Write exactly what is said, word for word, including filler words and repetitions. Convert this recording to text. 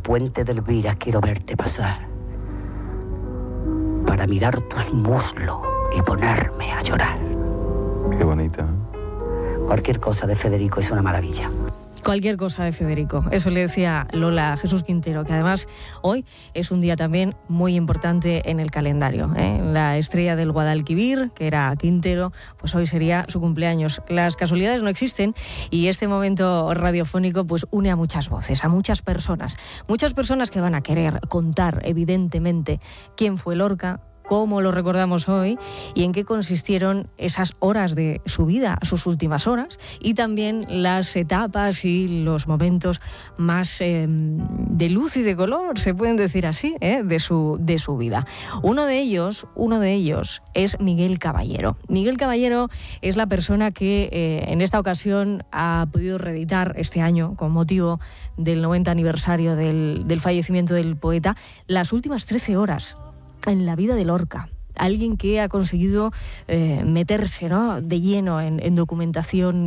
puente de Elvira quiero verte pasar, para mirar tus muslos y ponerme a llorar. Qué bonita, ¿eh? Cualquier cosa de Federico es una maravilla. Cualquier cosa de Federico, eso le decía Lola a Jesús Quintero, que además hoy es un día también muy importante en el calendario, ¿eh? La estrella del Guadalquivir, que era Quintero, pues hoy sería su cumpleaños. Las casualidades no existen y este momento radiofónico pues une a muchas voces, a muchas personas, muchas personas que van a querer contar evidentemente quién fue Lorca, cómo lo recordamos hoy y en qué consistieron esas horas de su vida, sus últimas horas, y también las etapas y los momentos más eh, de luz y de color, se pueden decir así, ¿eh? de su, de su vida. Uno de ellos, uno de ellos es Miguel Caballero. Miguel Caballero es la persona que eh, en esta ocasión ha podido reeditar este año, con motivo del noventa aniversario del, del fallecimiento del poeta, las últimas trece horas en la vida de Lorca. Alguien que ha conseguido eh, meterse, ¿no?, de lleno en, en documentación